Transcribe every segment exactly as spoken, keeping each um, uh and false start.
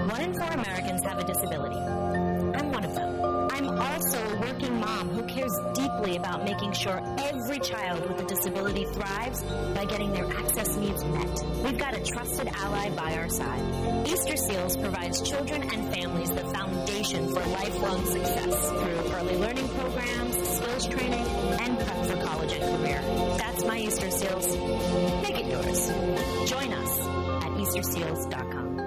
One in four Americans have a disability. I'm one of them. I'm also a working mom who cares deeply about making sure every child with a disability thrives by getting their access needs met. We've got a trusted ally by our side. Easter Seals provides children and families the foundation for lifelong success through early learning programs, skills training, and prep for college and career. That's my Easter Seals. Make it yours. Join us at easter seals dot com.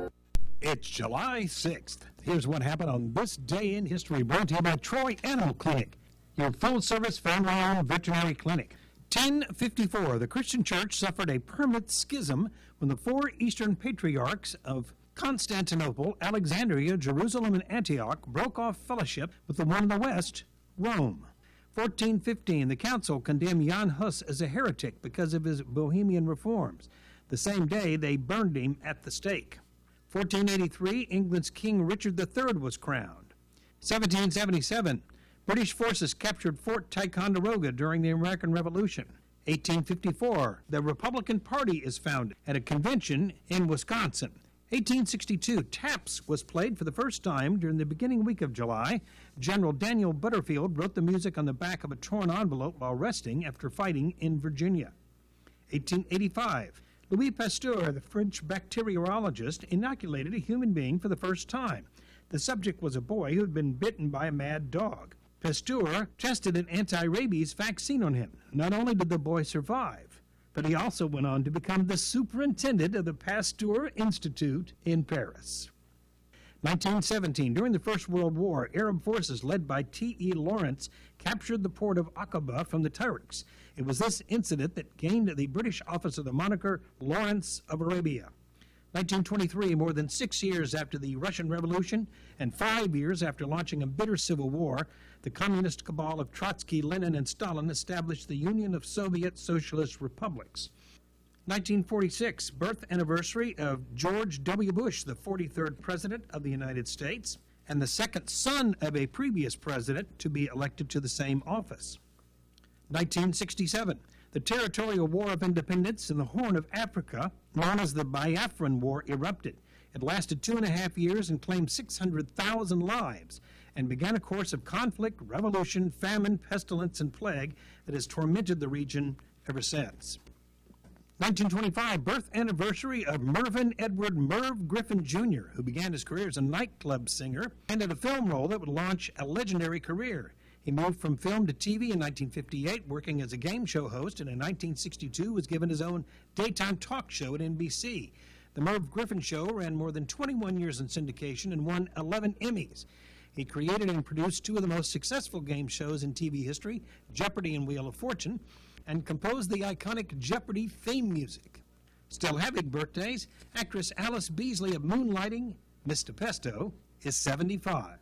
It's July sixth. Here's what happened on this day in history, brought to you by Troy Animal Clinic, your full-service family-owned veterinary clinic. ten fifty-four, the Christian Church suffered a permanent schism when the four Eastern Patriarchs of Constantinople, Alexandria, Jerusalem, and Antioch broke off fellowship with the one in the West, Rome. fourteen fifteen, the council condemned Jan Hus as a heretic because of his Bohemian reforms. The same day, they burned him at the stake. fourteen eighty-three, England's King Richard the Third was crowned. seventeen seventy-seven, British forces captured Fort Ticonderoga during the American Revolution. eighteen fifty-four, the Republican Party is founded at a convention in Wisconsin. eighteen sixty-two, Taps was played for the first time during the beginning week of July. General Daniel Butterfield wrote the music on the back of a torn envelope while resting after fighting in Virginia. eighteen eighty-five, Louis Pasteur, the French bacteriologist, inoculated a human being for the first time. The subject was a boy who had been bitten by a mad dog. Pasteur tested an anti-rabies vaccine on him. Not only did the boy survive, but he also went on to become the superintendent of the Pasteur Institute in Paris. nineteen seventeen, during the First World War, Arab forces led by T E Lawrence captured the port of Aqaba from the Turks. It was this incident that gained the British officer the moniker Lawrence of Arabia. nineteen twenty-three, more than six years after the Russian Revolution and five years after launching a bitter civil war, the communist cabal of Trotsky, Lenin, and Stalin established the Union of Soviet Socialist Republics. nineteen forty-six, birth anniversary of George W. Bush, the forty-third President of the United States, and the second son of a previous president to be elected to the same office. nineteen sixty-seven, the Territorial War of Independence in the Horn of Africa, known as the Biafran War, erupted. It lasted two and a half years and claimed six hundred thousand lives, and began a course of conflict, revolution, famine, pestilence, and plague that has tormented the region ever since. nineteen twenty-five, birth anniversary of Mervyn Edward Merv Griffin Junior, who began his career as a nightclub singer and in a film role that would launch a legendary career. He moved from film to T V in nineteen fifty-eight, working as a game show host, and in nineteen sixty-two was given his own daytime talk show at N B C. The Merv Griffin Show ran more than twenty-one years in syndication and won eleven Emmys. He created and produced two of the most successful game shows in T V history, Jeopardy and Wheel of Fortune, and composed the iconic Jeopardy theme music. Still having birthdays, actress Alice Beasley of Moonlighting, Mister Pesto, is seventy-five.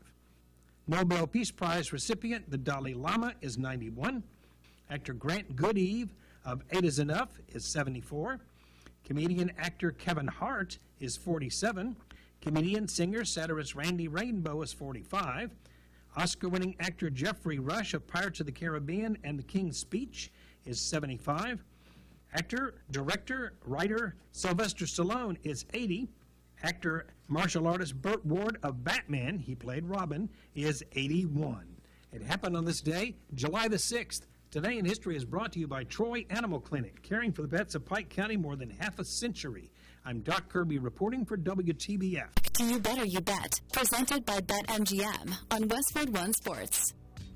Nobel Peace Prize recipient, the Dalai Lama, is ninety-one. Actor Grant Goodeve of Eight Is Enough is seventy-four. Comedian actor Kevin Hart is forty-seven. Comedian, singer, satirist Randy Rainbow is forty-five. Oscar-winning actor Jeffrey Rush of Pirates of the Caribbean and The King's Speech is seventy-five. Actor, director, writer Sylvester Stallone is eighty. Actor, martial artist Burt Ward of Batman, he played Robin, is eighty-one. It happened on this day, July the sixth. Today in History is brought to you by Troy Animal Clinic, caring for the pets of Pike County more than half a century. I'm Doc Kirby reporting for W T B F. You Better You Bet, presented by BetMGM on Westwood One Sports.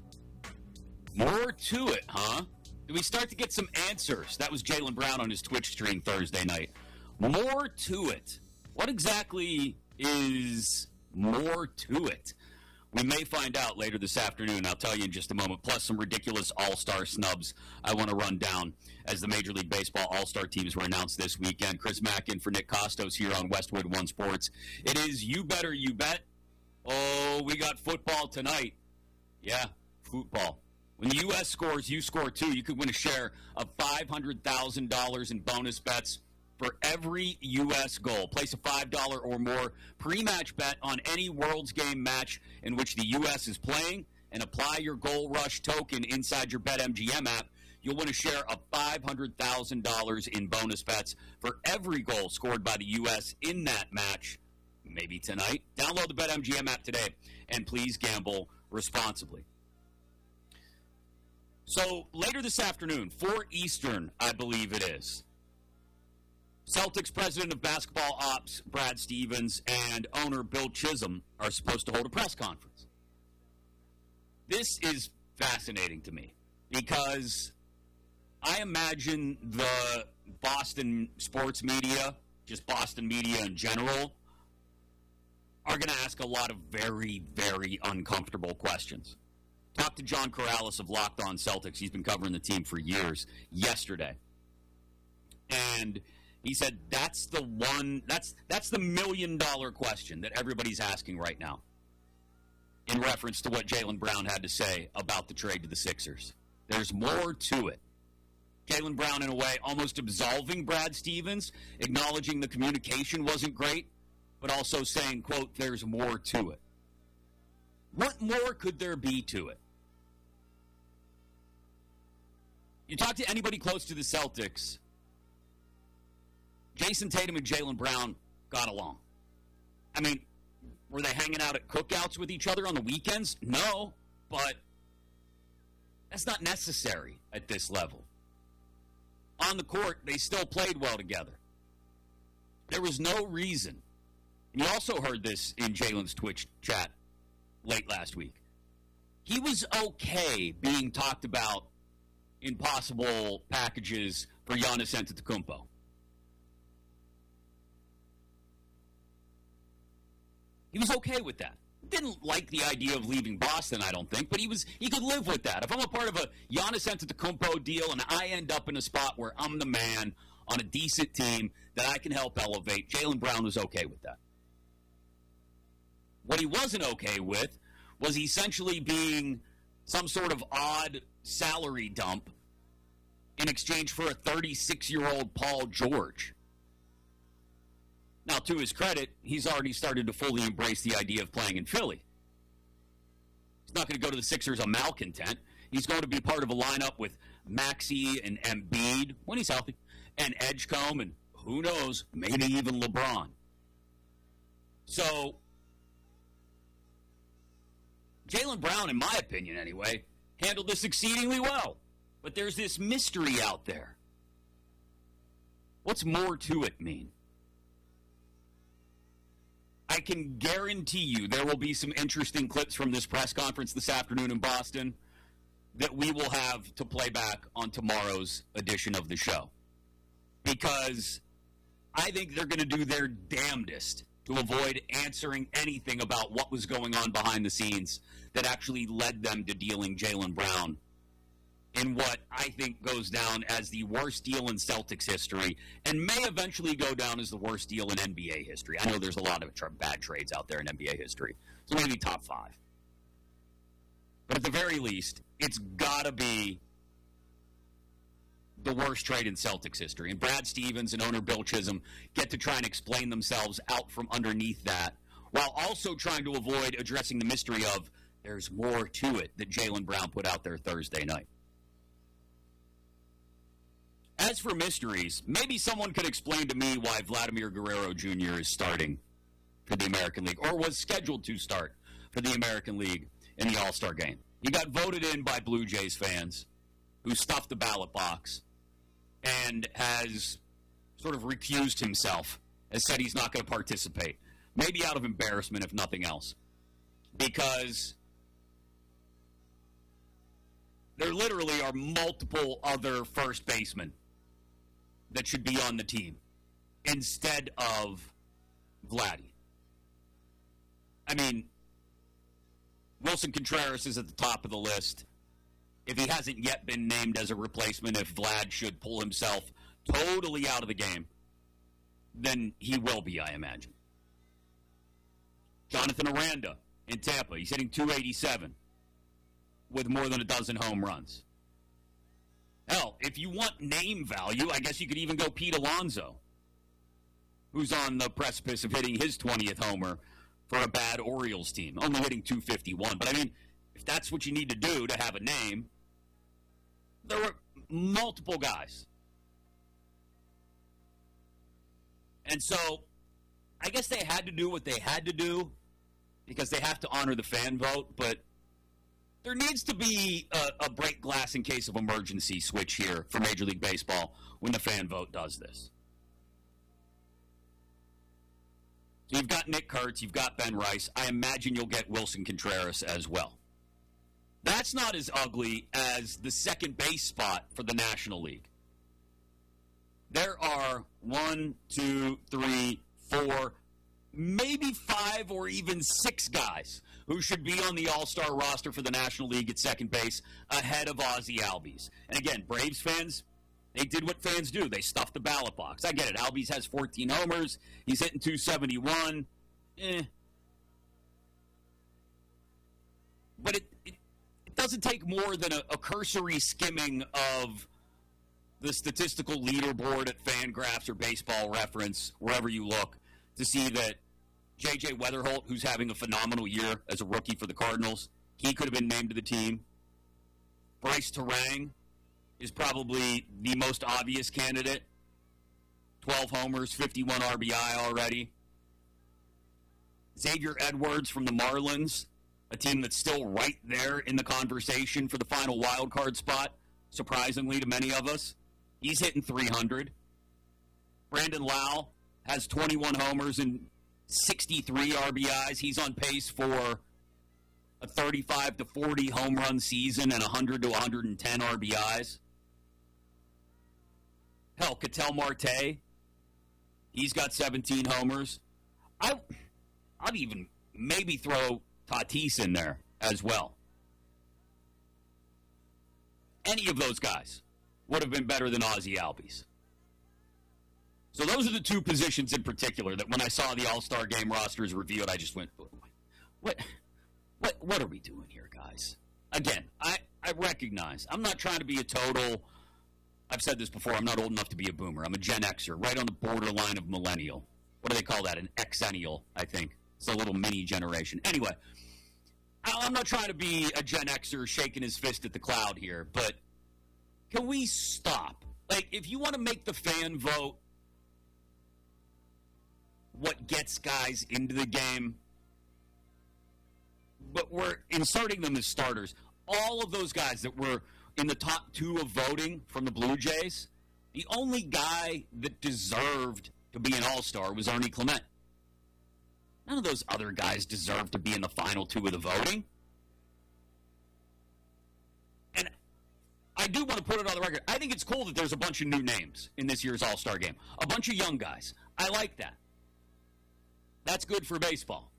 More to it, huh? Did we start to get some answers? That was Jaylen Brown on his Twitch stream Thursday night. More to it. What exactly is more to it? We may find out later this afternoon. I'll tell you in just a moment. Plus some ridiculous all-star snubs I want to run down as the Major League Baseball all-star teams were announced this weekend. Chris Mackin for Nick Costos here on Westwood One Sports. It is You Better You Bet. Oh, we got football tonight. Yeah, football. When the U S scores, you score too. You could win a share of five hundred thousand dollars in bonus bets for every U S goal. Place a five dollars or more pre-match bet on any World's Game match in which the U S is playing and apply your Goal Rush token inside your BetMGM app. You'll win a share of five hundred thousand dollars in bonus bets for every goal scored by the U S in that match. maybe tonight. Download the BetMGM app today, and please gamble responsibly. So later this afternoon, four Eastern, I believe it is, Celtics president of basketball ops, Brad Stevens, and owner Bill Chisholm are supposed to hold a press conference. This is fascinating to me because I imagine the Boston sports media, just Boston media in general, are going to ask a lot of very, very uncomfortable questions. Talked to John Corrales of Locked On Celtics. He's been covering the team for years, yesterday. And he said that's the one, that's that's the million-dollar question that everybody's asking right now in reference to what Jaylen Brown had to say about the trade to the Sixers. There's more to it. Jaylen Brown, in a way, almost absolving Brad Stevens, acknowledging the communication wasn't great, but also saying, quote, there's more to it. What more could there be to it? You talk to anybody close to the Celtics, Jason Tatum and Jaylen Brown got along. I mean, were they hanging out at cookouts with each other on the weekends? No, but that's not necessary at this level. On the court, they still played well together. There was no reason. And you also heard this in Jaylen's Twitch chat late last week. He was okay being talked about in possible packages for Giannis Antetokounmpo. He was okay with that. Didn't like the idea of leaving Boston, I don't think, but he was he could live with that. If I'm a part of a Giannis Antetokounmpo deal and I end up in a spot where I'm the man on a decent team that I can help elevate, Jaylen Brown was okay with that. What he wasn't okay with was essentially being some sort of odd salary dump in exchange for a thirty-six-year-old Paul George. Now, to his credit, he's already started to fully embrace the idea of playing in Philly. He's not going to go to the Sixers on malcontent. He's going to be part of a lineup with Maxey and Embiid, when he's healthy, and Edgecombe, and who knows, maybe even LeBron. So, Jaylen Brown, in my opinion anyway, handled this exceedingly well. But there's this mystery out there. What's more to it mean? I can guarantee you there will be some interesting clips from this press conference this afternoon in Boston that we will have to play back on tomorrow's edition of the show. Because I think they're going to do their damnedest to avoid answering anything about what was going on behind the scenes that actually led them to dealing Jaylen Brown in what I think goes down as the worst deal in Celtics history and may eventually go down as the worst deal in N B A history. I know there's a lot of tra- bad trades out there in N B A history, so maybe top five. But at the very least, it's got to be the worst trade in Celtics history. And Brad Stevens and owner Bill Chisholm get to try and explain themselves out from underneath that while also trying to avoid addressing the mystery of there's more to it that Jaylen Brown put out there Thursday night. As for mysteries, maybe someone could explain to me why Vladimir Guerrero Junior is starting for the American League, or was scheduled to start for the American League in the All-Star game. He got voted in by Blue Jays fans who stuffed the ballot box and has sort of recused himself, has said he's not going to participate, maybe out of embarrassment if nothing else, because there literally are multiple other first basemen that should be on the team instead of Vladdy. I mean, Wilson Contreras is at the top of the list. If he hasn't yet been named as a replacement, if Vlad should pull himself totally out of the game, then he will be, I imagine. Jonathan Aranda in Tampa, he's hitting two eighty-seven with more than a dozen home runs. Hell, if you want name value, I guess you could even go Pete Alonso, who's on the precipice of hitting his twentieth homer for a bad Orioles team, only hitting two fifty-one. But I mean, if that's what you need to do to have a name, there were multiple guys. And so I guess they had to do what they had to do because they have to honor the fan vote, but there needs to be a, a break glass in case of emergency switch here for Major League Baseball when the fan vote does this. So you've got Nick Kurtz, you've got Ben Rice. I imagine you'll get Wilson Contreras as well. That's not as ugly as the second base spot for the National League. There are one, two, three, four, maybe five or even six guys who should be on the All-Star roster for the National League at second base ahead of Ozzie Albies. And again, Braves fans, they did what fans do. They stuffed the ballot box. I get it. Albies has fourteen homers. He's hitting two seventy-one. Eh. But it, it, it doesn't take more than a, a cursory skimming of the statistical leaderboard at Fangraphs or Baseball Reference, wherever you look, to see that J J Weatherholt, who's having a phenomenal year as a rookie for the Cardinals, he could have been named to the team. Bryce Terang is probably the most obvious candidate. twelve homers, fifty-one R B I already. Xavier Edwards from the Marlins, a team that's still right there in the conversation for the final wild card spot, surprisingly to many of us. He's hitting three hundred. Brandon Lau has twenty-one homers and sixty-three R B Is. He's on pace for a thirty-five to forty home run season and one hundred to one hundred ten R B Is. Hell, Ketel Marte, he's got seventeen homers. I, I'd even maybe throw Tatis in there as well. Any of those guys would have been better than Ozzie Albies. So those are the two positions in particular that when I saw the All-Star Game rosters revealed, I just went, what, what, what are we doing here, guys? Again, I, I recognize, I'm not trying to be a total, I've said this before, I'm not old enough to be a boomer. I'm a Gen Xer, right on the borderline of millennial. What do they call that? An Xennial, I think. It's a little mini generation. Anyway, I'm not trying to be a Gen Xer shaking his fist at the cloud here, but can we stop? Like, if you want to make the fan vote what gets guys into the game, but we're inserting them as starters. All of those guys that were in the top two of voting from the Blue Jays, the only guy that deserved to be an all-star was Ernie Clement. None of those other guys deserved to be in the final two of the voting. And I do want to put it on the record. I think it's cool that there's a bunch of new names in this year's All-Star game. A bunch of young guys. I like that. That's good for baseball.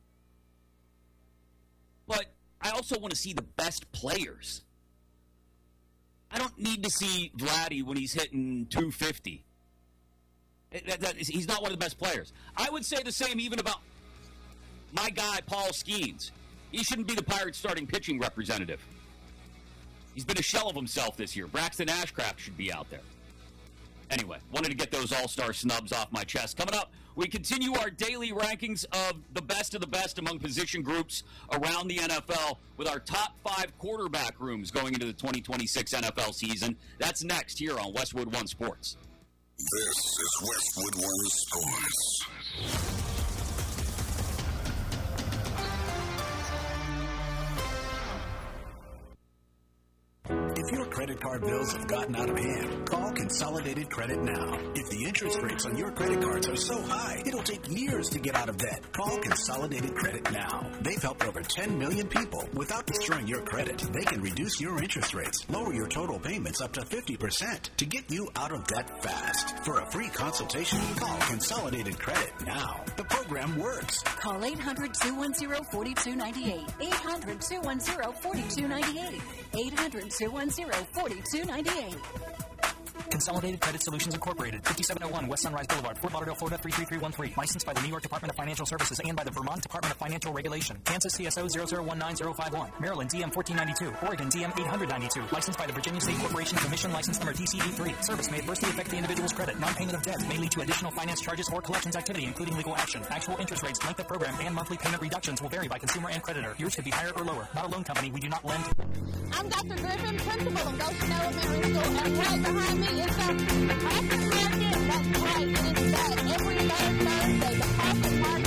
But I also want to see the best players. I don't need to see Vladdy when he's hitting two fifty. That, that is, he's not one of the best players. I would say the same even about my guy, Paul Skeens. He shouldn't be the Pirates' starting pitching representative. He's been a shell of himself this year. Braxton Ashcraft should be out there. Anyway, wanted to get those all-star snubs off my chest. Coming up, we continue our daily rankings of the best of the best among position groups around the N F L with our top five quarterback rooms going into the twenty twenty-six N F L season. That's next here on Westwood One Sports. This is Westwood One Sports. If your credit card bills have gotten out of hand, call Consolidated Credit now. If the interest rates on your credit cards are so high, it'll take years to get out of debt. Call Consolidated Credit now. They've helped over ten million people without destroying your credit. They can reduce your interest rates, lower your total payments up to fifty percent to get you out of debt fast. For a free consultation, call Consolidated Credit now. The program works. Call eight hundred, two one zero, four two nine eight. eight hundred, two one zero, four two nine eight. eight hundred, two one zero, four two nine eight. Consolidated Credit Solutions Incorporated, fifty-seven oh one West Sunrise Boulevard, Fort Lauderdale, Florida three three three one three. Licensed by the New York Department of Financial Services and by the Vermont Department of Financial Regulation. Kansas C S O zero zero one nine zero five one. Maryland D M fourteen ninety-two. Oregon D M eight ninety-two. Licensed by the Virginia State Corporation Commission, license number D C D three. Service may adversely affect the individual's credit. Non-payment of debt may lead to additional finance charges or collections activity, including legal action. Actual interest rates, length of program, and monthly payment reductions will vary by consumer and creditor. Yours could be higher or lower. Not a loan company. We do not lend. I'm Doctor Griffin, principal of Goshen Elementary School, and right behind me is the Passion Market. That's right, it is back every third Thursday, the Passion Market.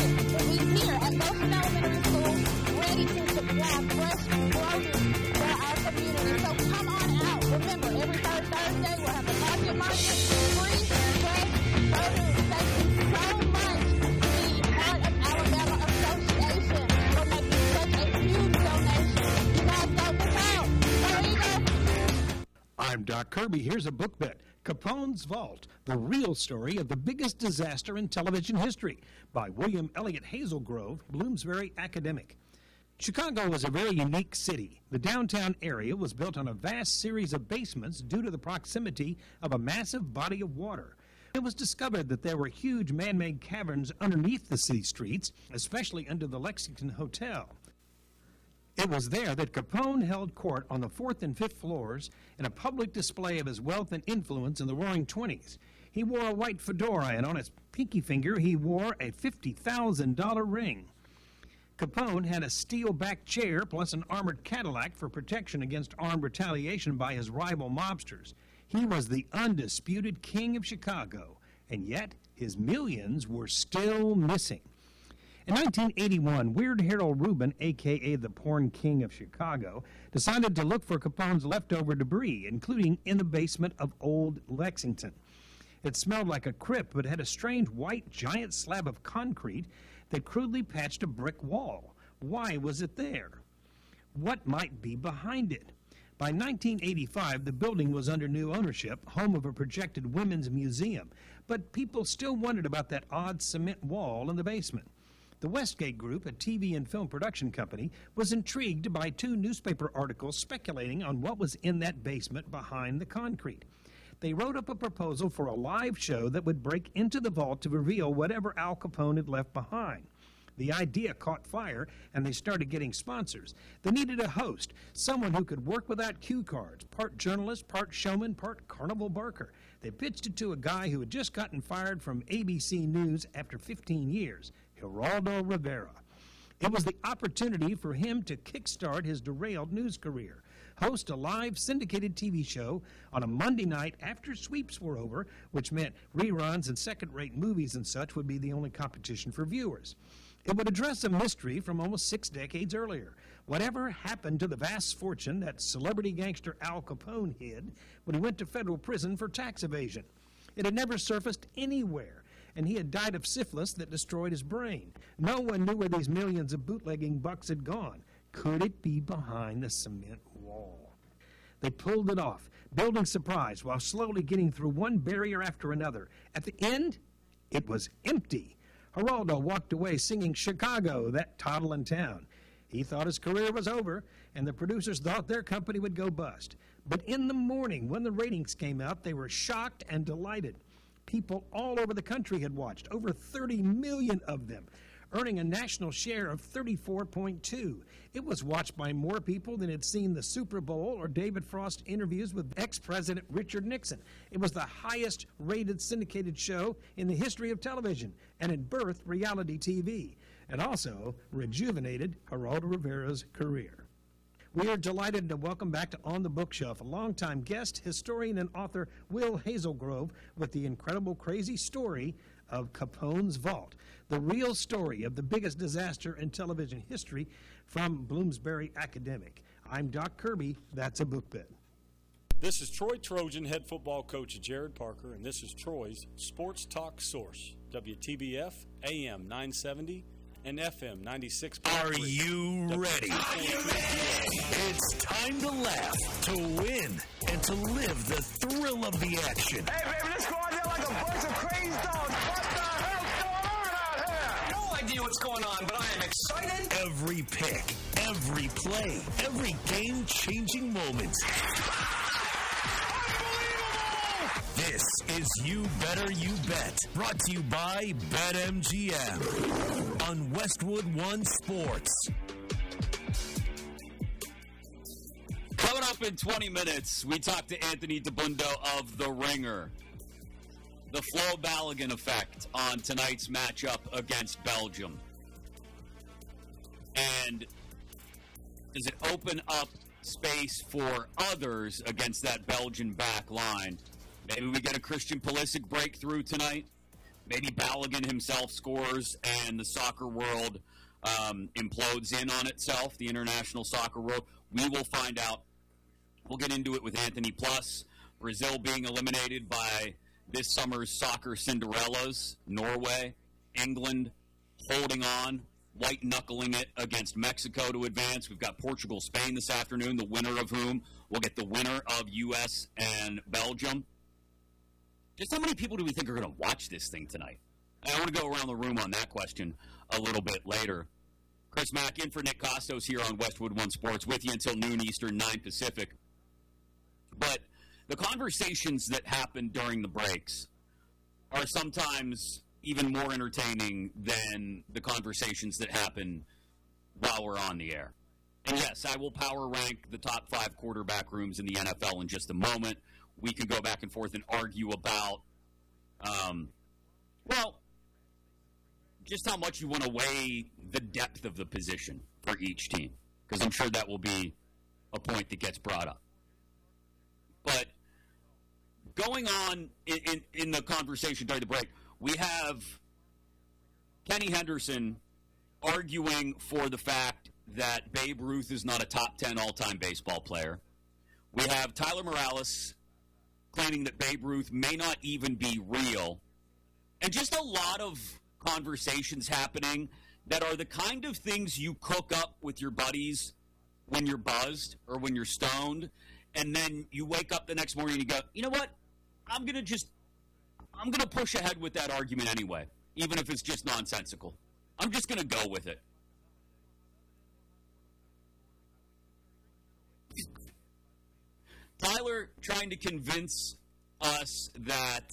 I'm Doc Kirby. Here's a book bet. Capone's Vault, the real story of the biggest disaster in television history, by William Elliott Hazelgrove, Bloomsbury Academic. Chicago was a very unique city. The downtown area was built on a vast series of basements due to the proximity of a massive body of water. It was discovered that there were huge man-made caverns underneath the city streets, especially under the Lexington Hotel. It was there that Capone held court on the fourth and fifth floors in a public display of his wealth and influence in the Roaring Twenties. He wore a white fedora, and on his pinky finger he wore a fifty thousand dollar ring. Capone had a steel-backed chair plus an armored Cadillac for protection against armed retaliation by his rival mobsters. He was the undisputed king of Chicago, and yet his millions were still missing. In nineteen eighty-one, Weird Harold Rubin, a k a the Porn King of Chicago, decided to look for Capone's leftover debris, including in the basement of Old Lexington. It smelled like a crypt, but had a strange white giant slab of concrete that crudely patched a brick wall. Why was it there? What might be behind it? By nineteen eighty-five, the building was under new ownership, home of a projected women's museum, but people still wondered about that odd cement wall in the basement. The Westgate Group, a T V and film production company, was intrigued by two newspaper articles speculating on what was in that basement behind the concrete. They wrote up a proposal for a live show that would break into the vault to reveal whatever Al Capone had left behind. The idea caught fire, and they started getting sponsors. They needed a host, someone who could work without cue cards, part journalist, part showman, part carnival barker. They pitched it to a guy who had just gotten fired from A B C News after fifteen years, Geraldo Rivera. It was the opportunity for him to kickstart his derailed news career, host a live syndicated T V show on a Monday night after sweeps were over, which meant reruns and second-rate movies and such would be the only competition for viewers. It would address a mystery from almost six decades earlier. Whatever happened to the vast fortune that celebrity gangster Al Capone hid when he went to federal prison for tax evasion? It had never surfaced anywhere, and he had died of syphilis that destroyed his brain. No one knew where these millions of bootlegging bucks had gone. Could it be behind the cement wall? They pulled it off, building surprise while slowly getting through one barrier after another. At the end, it was empty. Geraldo walked away singing Chicago, that toddling town. He thought his career was over, and the producers thought their company would go bust. But in the morning, when the ratings came out, they were shocked and delighted. People all over the country had watched, over thirty million of them, earning a national share of thirty-four point two. It was watched by more people than had seen the Super Bowl or David Frost interviews with ex-President Richard Nixon. It was the highest-rated syndicated show in the history of television, and it birthed reality T V. It also rejuvenated Geraldo Rivera's career. We are delighted to welcome back to On the Bookshelf a longtime guest, historian and author Will Hazelgrove, with the incredible, crazy story of Capone's Vault, the real story of the biggest disaster in television history, from Bloomsbury Academic. I'm Doc Kirby. That's a book bet. This is Troy Trojan head football coach Jared Parker, and this is Troy's Sports Talk Source, W T B F, A M nine seventy, and F M ninety-six point three. Are you ready? Are you ready? It's time to laugh, to win, and to live the thrill of the action. Hey, baby, let's go out there like a bunch of crazy dogs. What the hell's going on out here? No idea what's going on, but I am excited. Every pick, every play, every game-changing moment. This is You Better You Bet, brought to you by BetMGM on Westwood One Sports. Coming up in twenty minutes, we talk to Anthony DeBundo of The Ringer. The Flo Balogun effect on tonight's matchup against Belgium. And does it open up space for others against that Belgian back line? Maybe we get a Christian Pulisic breakthrough tonight. Maybe Balogun himself scores and the soccer world um, implodes in on itself, the international soccer world. We will find out. We'll get into it with Anthony Plus. Brazil being eliminated by this summer's soccer Cinderellas. Norway, England holding on white-knuckling it against Mexico to advance. We've got Portugal, Spain this afternoon, the winner of whom will get the winner of U S and Belgium. Just how many people do we think are going to watch this thing tonight? I want to go around the room on that question a little bit later. Chris Mack in for Nick Costos here on Westwood One Sports with you until noon Eastern, nine Pacific. But the conversations that happen during the breaks are sometimes even more entertaining than the conversations that happen while we're on the air. And yes, I will power rank the top five quarterback rooms in the N F L in just a moment. We can go back and forth and argue about, um, well, just how much you want to weigh the depth of the position for each team, because I'm sure that will be a point that gets brought up. But going on in, in, in the conversation during the break, we have Kenny Henderson arguing for the fact that Babe Ruth is not a top ten all-time baseball player. We have Tyler Morales claiming that Babe Ruth may not even be real. And just a lot of conversations happening that are the kind of things you cook up with your buddies when you're buzzed or when you're stoned, and then you wake up the next morning and you go, you know what, I'm going to just, I'm going to push ahead with that argument anyway, even if it's just nonsensical. I'm just going to go with it. Tyler trying to convince us that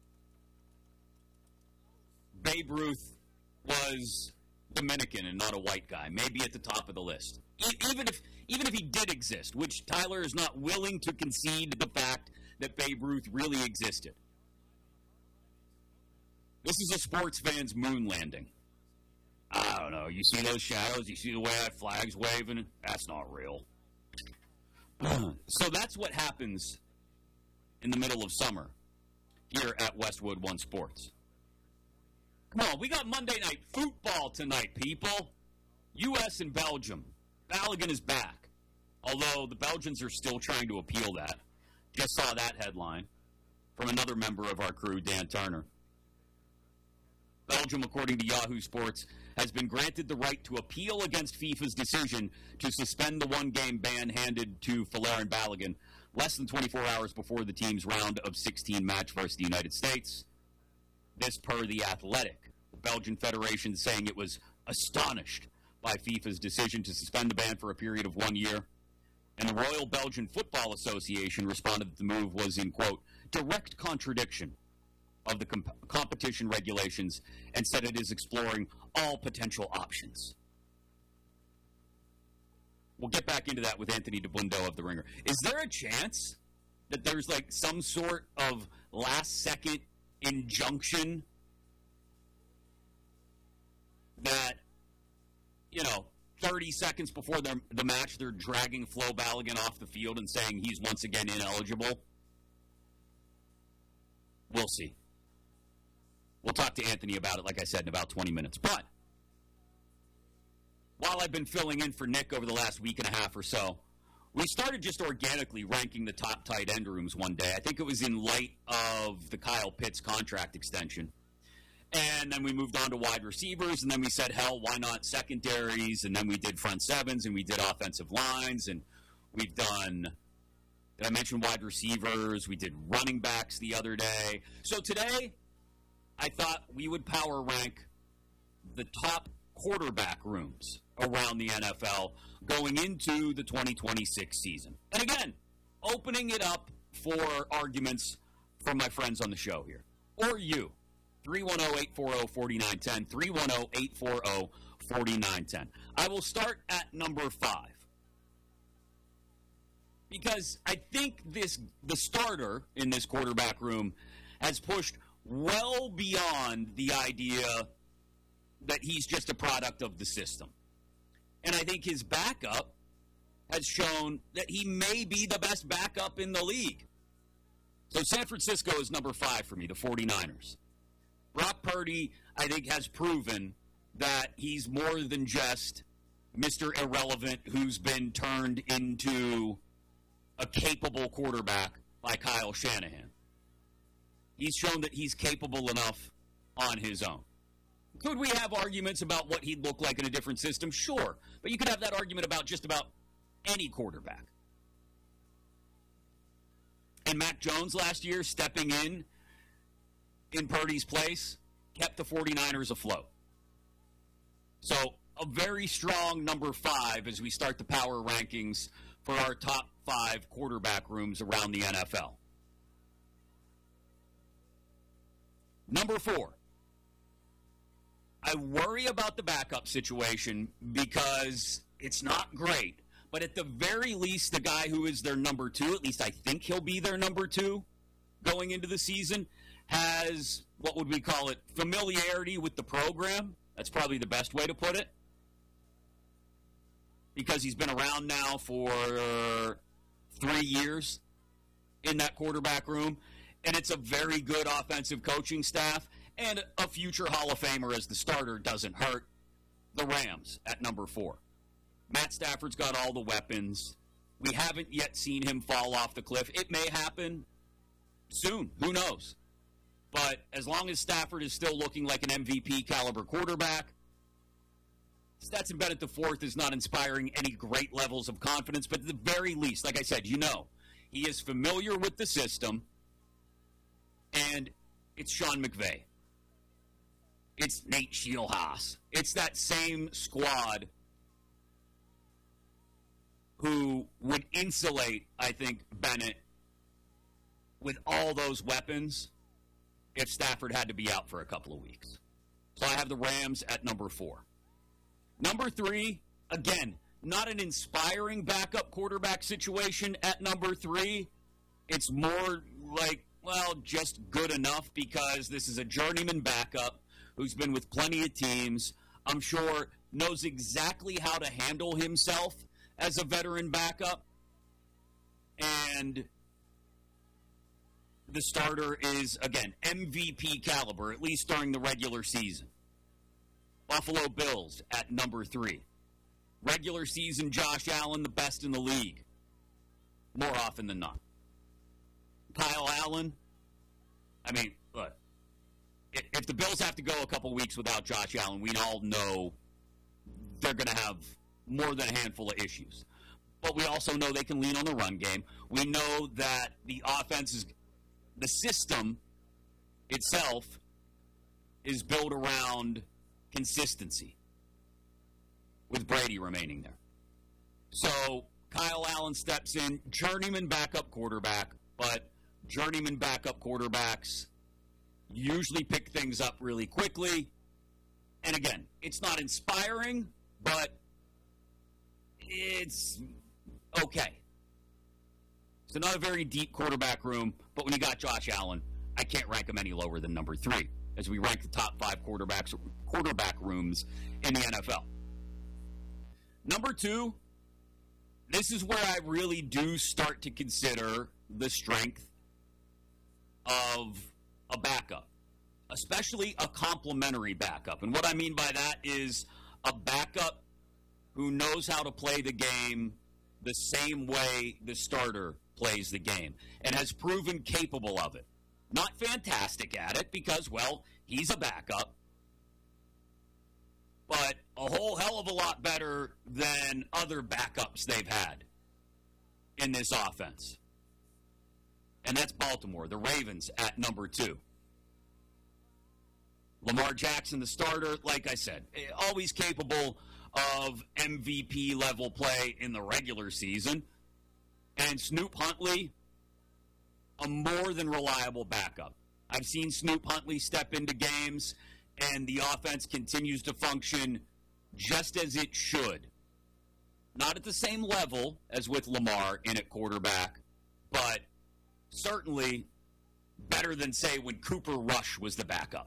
Babe Ruth was Dominican and not a white guy, maybe at the top of the list. E- even if even if he did exist, which Tyler is not willing to concede the fact that Babe Ruth really existed. This is a sports fan's moon landing. I don't know. You see those shadows? You see the way that flag's waving? That's not real. So that's what happens in the middle of summer here at Westwood One Sports. Come on, we got Monday Night Football tonight, people. U S and Belgium. Balogun is back, although the Belgians are still trying to appeal that. Just saw that headline from another member of our crew, Dan Turner. Belgium, according to Yahoo Sports, has been granted the right to appeal against FIFA's decision to suspend the one-game ban handed to Folarin Balogun less than twenty-four hours before the team's round of sixteen match versus the United States. This per The Athletic. The Belgian Federation saying it was astonished by FIFA's decision to suspend the ban for a period of one year. And the Royal Belgian Football Association responded that the move was in, quote, direct contradiction of the comp- competition regulations and said it is exploring all potential options. We'll get back into that with Anthony DeBundo of The Ringer. Is there a chance that there's like some sort of last-second injunction that, you know, thirty seconds before the, the match, they're dragging Flo Balogun off the field and saying he's once again ineligible? We'll see. We'll talk to Anthony about it, like I said, in about twenty minutes. But while I've been filling in for Nick over the last week and a half or so, we started just organically ranking the top tight end rooms one day. I think it was in light of the Kyle Pitts contract extension. And then we moved on to wide receivers, and then we said, hell, why not secondaries? And then we did front sevens, and we did offensive lines, and we've done, did I mention wide receivers? We did running backs the other day. So today, I thought we would power rank the top quarterback rooms around the N F L going into the twenty twenty-six season. And again, opening it up for arguments from my friends on the show here, or you. three one zero, eight four zero, four nine one zero, three one zero, eight four zero, four nine one zero. I will start at number five. Because I think this the starter in this quarterback room has pushed well beyond the idea that he's just a product of the system. And I think his backup has shown that he may be the best backup in the league. So San Francisco is number five for me, the 49ers. Brock Purdy, I think, has proven that he's more than just Mister Irrelevant who's been turned into a capable quarterback by Kyle Shanahan. He's shown that he's capable enough on his own. Could we have arguments about what he'd look like in a different system? Sure. But you could have that argument about just about any quarterback. And Mac Jones last year, stepping in in Purdy's place, kept the 49ers afloat. So a very strong number five as we start the power rankings for our top five quarterback rooms around the N F L. Number four. I worry about the backup situation because it's not great. But at the very least, the guy who is their number two, at least I think he'll be their number two going into the season, has, what would we call it, familiarity with the program. That's probably the best way to put it. Because he's been around now for three years in that quarterback room. And it's a very good offensive coaching staff. And a future Hall of Famer as the starter doesn't hurt. The Rams at number four. Matt Stafford's got all the weapons. We haven't yet seen him fall off the cliff. It may happen soon. Who knows? But as long as Stafford is still looking like an M V P caliber quarterback, Stetson Bennett the fourth is not inspiring any great levels of confidence. But at the very least, like I said, you know, he is familiar with the system. And it's Sean McVay. It's Nate Scheelhaas. It's that same squad who would insulate, I think, Bennett with all those weapons if Stafford had to be out for a couple of weeks. So I have the Rams at number four. Number three, again, not an inspiring backup quarterback situation at number three. It's more like, well, just good enough because this is a journeyman backup who's been with plenty of teams, I'm sure knows exactly how to handle himself as a veteran backup. And the starter is, again, M V P caliber, at least during the regular season. Buffalo Bills at number three. Regular season Josh Allen, the best in the league. More often than not. Kyle Allen, I mean, look, if the Bills have to go a couple weeks without Josh Allen, we all know they're going to have more than a handful of issues. But we also know they can lean on the run game. We know that the offense is, the system itself is built around consistency with Brady remaining there. So Kyle Allen steps in, journeyman backup quarterback, but journeyman backup quarterbacks usually pick things up really quickly. And again, it's not inspiring, but it's okay. It's not a very deep quarterback room, but when you got Josh Allen, I can't rank him any lower than number three as we rank the top five quarterbacks, quarterback rooms in the N F L. Number two, this is where I really do start to consider the strength of a backup, especially a complementary backup. And what I mean by that is a backup who knows how to play the game the same way the starter plays the game and has proven capable of it. Not fantastic at it because, well, he's a backup, but a whole hell of a lot better than other backups they've had in this offense. And that's Baltimore, the Ravens at number two. Lamar Jackson, the starter, like I said, always capable of M V P level play in the regular season. And Snoop Huntley, a more than reliable backup. I've seen Snoop Huntley step into games, and the offense continues to function just as it should. Not at the same level as with Lamar in at quarterback, but certainly better than, say, when Cooper Rush was the backup.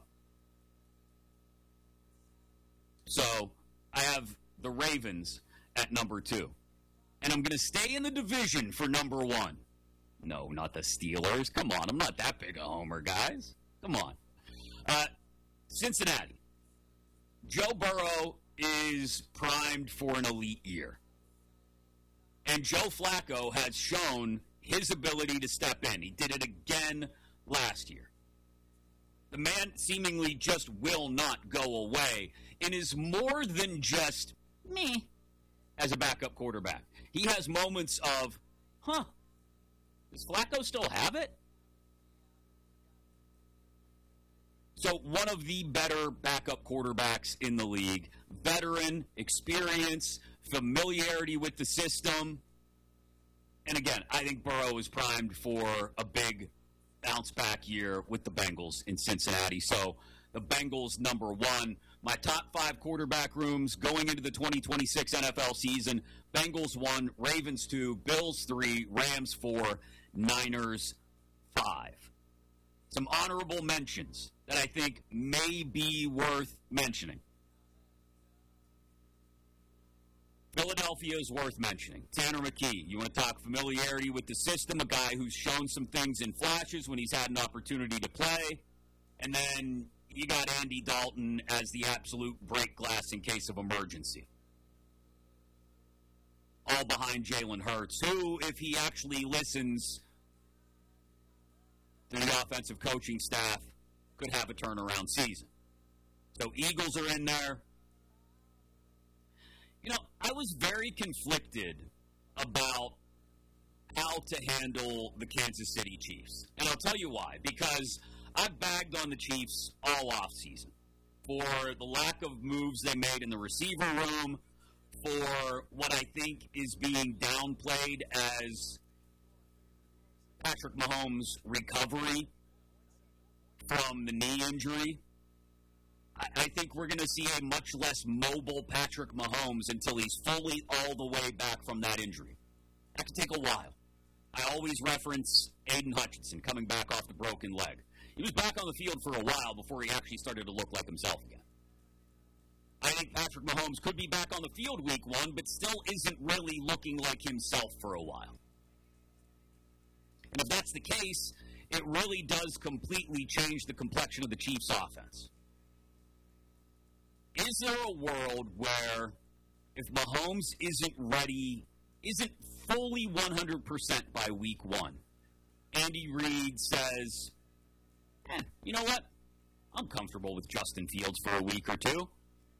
So I have the Ravens at number two. And I'm going to stay in the division for number one. No, not the Steelers. Come on, I'm not that big a homer, guys. Come on. Uh, Cincinnati. Joe Burrow is primed for an elite year. And Joe Flacco has shown his ability to step in. He did it again last year. The man seemingly just will not go away and is more than just me as a backup quarterback. He has moments of, huh, does Flacco still have it? So one of the better backup quarterbacks in the league, veteran, experience, familiarity with the system. And again, I think Burrow is primed for a big bounce-back year with the Bengals in Cincinnati. So the Bengals, number one. My top five quarterback rooms going into the twenty twenty-six N F L season, Bengals one, Ravens two, Bills three, Rams four, Niners five. Some honorable mentions that I think may be worth mentioning. Philadelphia is worth mentioning. Tanner McKee, you want to talk familiarity with the system, a guy who's shown some things in flashes when he's had an opportunity to play. And then you got Andy Dalton as the absolute break glass in case of emergency. All behind Jalen Hurts, who, if he actually listens to the offensive coaching staff, could have a turnaround season. So Eagles are in there. You know, I was very conflicted about how to handle the Kansas City Chiefs. And I'll tell you why. Because I've bagged on the Chiefs all offseason for the lack of moves they made in the receiver room, for what I think is being downplayed as Patrick Mahomes' recovery from the knee injury. I think we're going to see a much less mobile Patrick Mahomes until he's fully all the way back from that injury. That could take a while. I always reference Aiden Hutchinson coming back off the broken leg. He was back on the field for a while before he actually started to look like himself again. I think Patrick Mahomes could be back on the field week one, but still isn't really looking like himself for a while. And if that's the case, it really does completely change the complexion of the Chiefs' offense. Is there a world where if Mahomes isn't ready, isn't fully one hundred percent by week one, Andy Reid says, eh, you know what? I'm comfortable with Justin Fields for a week or two.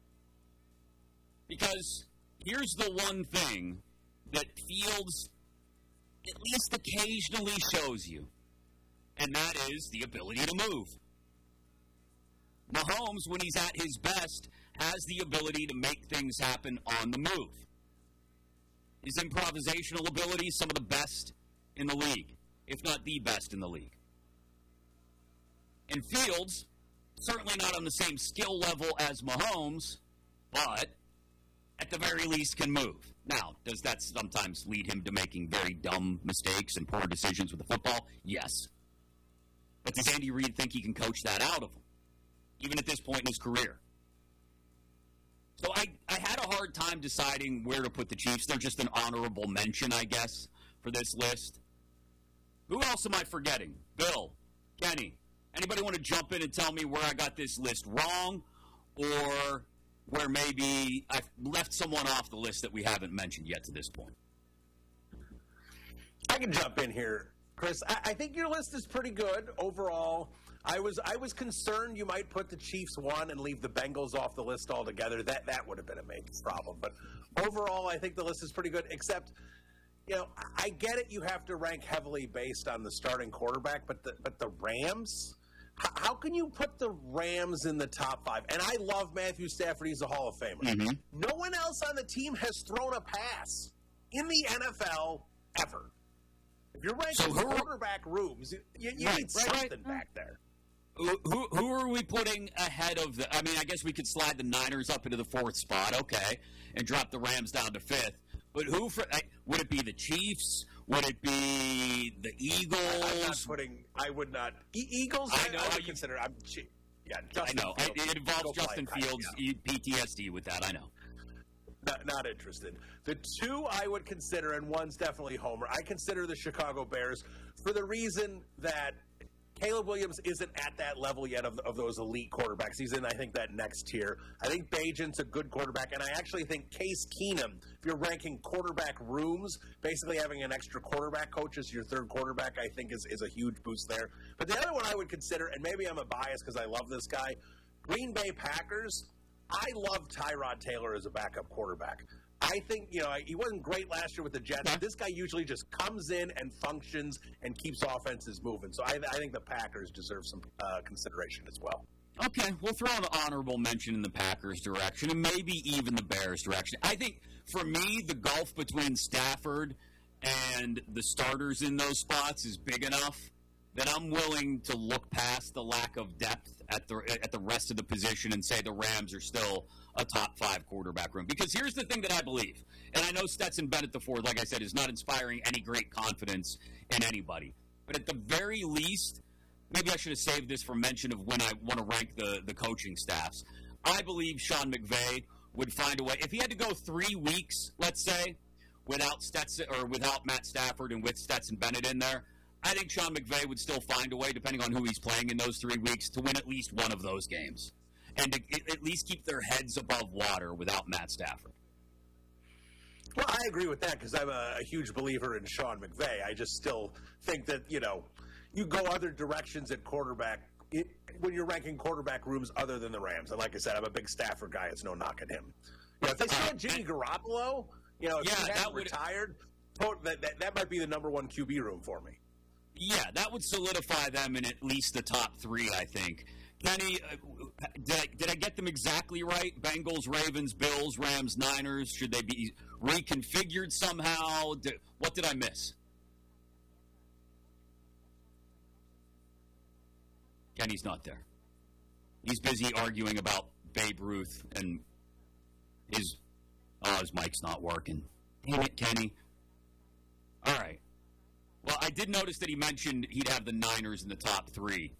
Because here's the one thing that Fields at least occasionally shows you, and that is the ability to move. Mahomes, when he's at his best, has the ability to make things happen on the move. His improvisational ability is some of the best in the league, if not the best in the league. And Fields, certainly not on the same skill level as Mahomes, but at the very least can move. Now, does that sometimes lead him to making very dumb mistakes and poor decisions with the football? Yes. But does Andy Reid think he can coach that out of him, even at this point in his career? So I, I had a hard time deciding where to put the Chiefs. They're just an honorable mention, I guess, for this list. Who else am I forgetting? Bill, Kenny, anybody want to jump in and tell me where I got this list wrong, or where maybe I've left someone off the list that we haven't mentioned yet to this point? I can jump in here, Chris. I, I think your list is pretty good overall. I was I was concerned you might put the Chiefs one and leave the Bengals off the list altogether. That that would have been a major problem. But overall, I think the list is pretty good, except, you know, I get it. You have to rank heavily based on the starting quarterback, but the, but the Rams, how, how can you put the Rams in the top five? And I love Matthew Stafford. He's a Hall of Famer. Mm-hmm. No one else on the team has thrown a pass in the N F L ever. If you're ranking so who, quarterback rooms, you, you right, need right, something right. back there. Who, who, who are we putting ahead of the – I mean, I guess we could slide the Niners up into the fourth spot, okay, and drop the Rams down to fifth. But who for – would it be the Chiefs? Would it be the Eagles? I'm not putting – I would not – e- Eagles, I, know I would you, consider – I'm yeah, Justin I know. Fields, it, it involves Justin play, Fields, yeah. P T S D with that, I know. Not, not interested. The two I would consider, and one's definitely Homer, I consider the Chicago Bears for the reason that Caleb Williams isn't at that level yet of, of those elite quarterbacks. He's in, I think, that next tier. I think Bagent's a good quarterback, and I actually think Case Keenum, if you're ranking quarterback rooms, basically having an extra quarterback coach as your third quarterback, I think is, is a huge boost there. But the other one I would consider, and maybe I'm a bias because I love this guy, Green Bay Packers. I love Tyrod Taylor as a backup quarterback. I think, you know, he wasn't great last year with the Jets. This guy usually just comes in and functions and keeps offenses moving. So I, I think the Packers deserve some uh, consideration as well. Okay, we'll throw an honorable mention in the Packers' direction and maybe even the Bears' direction. I think, for me, the gulf between Stafford and the starters in those spots is big enough that I'm willing to look past the lack of depth at the at the rest of the position and say the Rams are still a top five quarterback room. Because here's the thing that I believe, and I know Stetson Bennett the fourth, like I said, is not inspiring any great confidence in anybody. But at the very least, maybe I should have saved this for mention of when I want to rank the, the coaching staffs. I believe Sean McVay would find a way. If he had to go three weeks, let's say, without Stetson or without Matt Stafford and with Stetson Bennett in there, I think Sean McVay would still find a way, depending on who he's playing in those three weeks, to win at least one of those games. And to at least keep their heads above water without Matt Stafford. Well, I agree with that because I'm a, a huge believer in Sean McVay. I just still think that, you know, you go other directions at quarterback it, when you're ranking quarterback rooms other than the Rams. And like I said, I'm a big Stafford guy. It's no knock at him. You know, if they still had Jimmy Garoppolo, you know, if yeah, he hadn't would, retired, that, that, that might be the number one Q B room for me. Yeah, that would solidify them in at least the top three, I think. Kenny, uh, did, I, did I get them exactly right? Bengals, Ravens, Bills, Rams, Niners. Should they be reconfigured somehow? Did, what did I miss? Kenny's not there. He's busy arguing about Babe Ruth and his, oh, his mic's not working. Damn it, Kenny. All right. Well, I did notice that he mentioned he'd have the Niners in the top three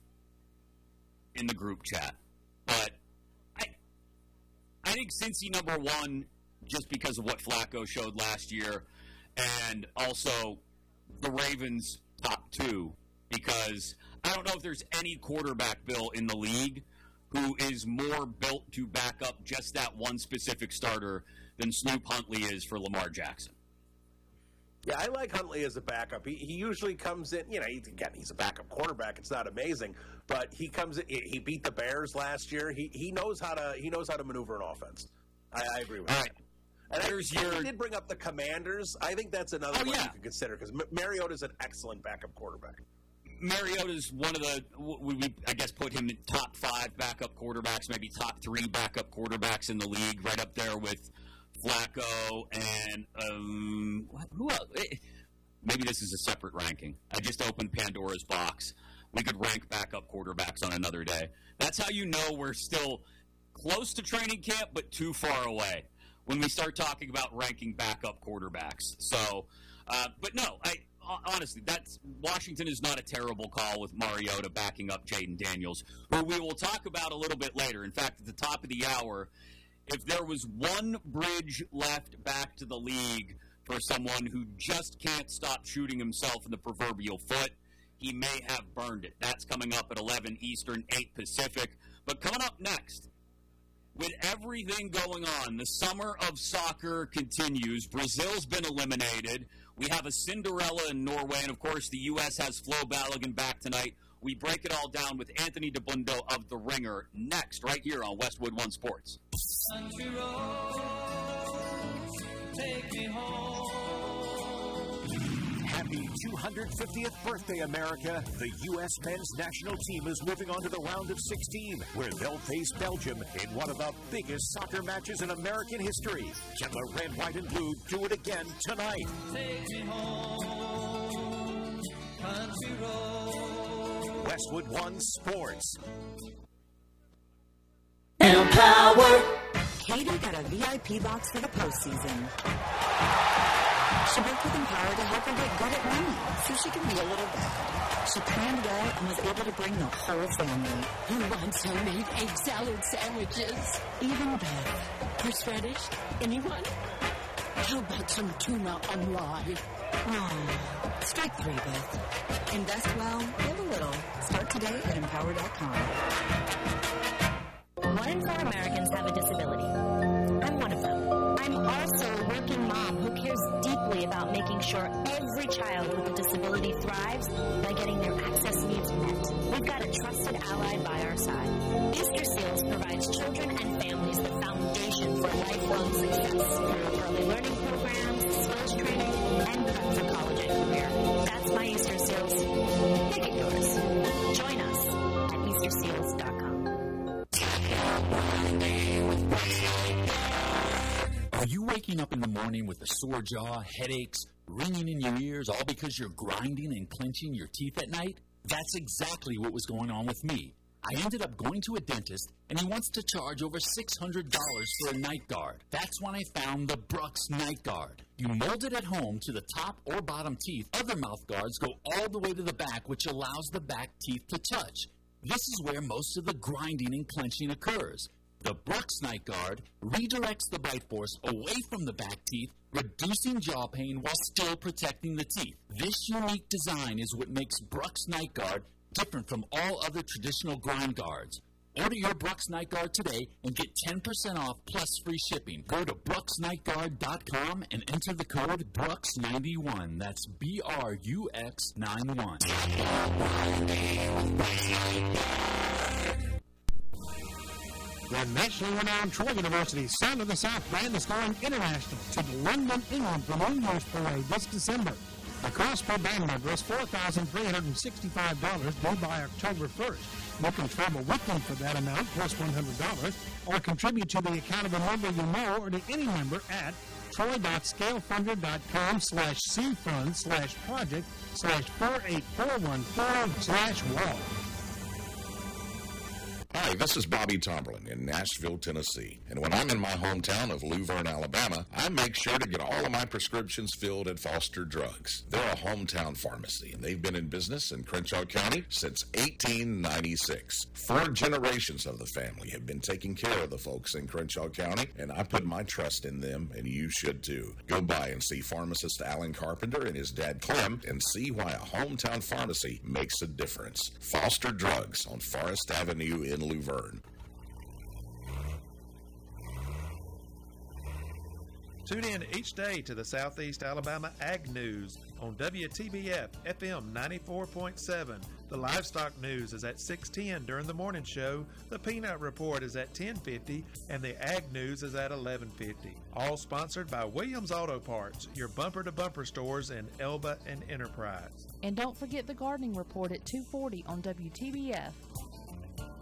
in the group chat. But I I think Cincy number one, just because of what Flacco showed last year, and also the Ravens top two, because I don't know if there's any quarterback, Bill, in the league who is more built to back up just that one specific starter than Snoop Huntley is for Lamar Jackson. Yeah, I like Huntley as a backup. He, he usually comes in, you know, he, again, he's a backup quarterback. It's not amazing, but he comes in, he beat the Bears last year. He he knows how to he knows how to maneuver an offense. I, I agree with All that. Right. And There's I, your... I did bring up the Commanders. I think that's another oh, one yeah. you could consider because M- Mariota's an excellent backup quarterback. Mariota's one of the, we, we, I guess, put him in top five backup quarterbacks, maybe top three backup quarterbacks in the league, right up there with Flacco and um, who else? Maybe this is a separate ranking. I just opened Pandora's box. We could rank backup quarterbacks on another day. That's how you know we're still close to training camp, but too far away when we start talking about ranking backup quarterbacks. So, uh, but no, I honestly, that's Washington is not a terrible call with Mariota backing up Jaden Daniels, who we will talk about a little bit later. In fact, at the top of the hour, if there was one bridge left back to the league for someone who just can't stop shooting himself in the proverbial foot, he may have burned it. That's coming up at eleven Eastern, eight Pacific. But coming up next, with everything going on, the summer of soccer continues. Brazil's been eliminated. We have a Cinderella in Norway, and of course the U S has Flo Balogun back tonight. We break it all down with Anthony DeBundo of The Ringer next, right here on Westwood One Sports. Country roads, take me home. Happy two hundred fiftieth birthday, America. The U S men's national team is moving on to the round of sixteen, where they'll face Belgium in one of the biggest soccer matches in American history. Can the red, white, and blue do it again tonight? Take me home, country road. Westwood One Sports. Power. Katie got a V I P box for the postseason. She worked with Empower to help her get good at running, so she can be a little bad. She planned well and was able to bring the whole family. Who wants homemade egg salad sandwiches? Even Beth. Horseradish? Anyone? How about some tuna on rye? Hmm. Strike three, Beth. Invest well, live a little. Start today at empower dot com. One in four Americans have a disability. I'm one of them. I'm also a working mom who cares deeply about making sure every child with a disability thrives by getting their access needs met. We've got a trusted ally by our side. Easter Seals provides children and families the foundation for lifelong success through early learning programs, skills training, and prep for college and career. That's my Easter Seals. Make it yours. Join us at easter seals dot com. Are you waking up in the morning with a sore jaw, headaches, ringing in your ears, all because you're grinding and clenching your teeth at night? That's exactly what was going on with me. I ended up going to a dentist, and he wants to charge over six hundred dollars for a night guard. That's when I found the Brux Night Guard. You mold it at home to the top or bottom teeth. Other mouth guards go all the way to the back, which allows the back teeth to touch. This is where most of the grinding and clenching occurs. The Brux Night Guard redirects the bite force away from the back teeth, reducing jaw pain while still protecting the teeth. This unique design is what makes Brux Night Guard different from all other traditional grind guards. Order your Brux Night Guard today and get ten percent off plus free shipping. Go to brux night guard dot com and enter the code brux ninety-one. That's B R U X ninety-one. The nationally renowned Troy University Sound of the South band is going international to London, England for New Year's Parade this December. The cost per band member is four thousand three hundred sixty-five dollars due by October first. You can travel with them for that amount plus one hundred dollars or contribute to the account of a member you know or to any member at troy.scalefunder.com slash cfund slash project slash 48414 slash wall. Hi, this is Bobby Tomberlin in Nashville, Tennessee. And when I'm in my hometown of Luverne, Alabama, I make sure to get all of my prescriptions filled at Foster Drugs. They're a hometown pharmacy, and they've been in business in Crenshaw County since eighteen ninety-six. Four generations of the family have been taking care of the folks in Crenshaw County, and I put my trust in them, and you should too. Go by and see pharmacist Alan Carpenter and his dad Clem and see why a hometown pharmacy makes a difference. Foster Drugs on Forest Avenue in Luverne. Tune in each day to the Southeast Alabama Ag News on W T B F F M ninety-four point seven. The Livestock News is at six ten during the morning show. The Peanut Report is at ten fifty, and the Ag News is at eleven fifty. All sponsored by Williams Auto Parts, your bumper-to-bumper stores in Elba and Enterprise. And don't forget the Gardening Report at two forty on W T B F.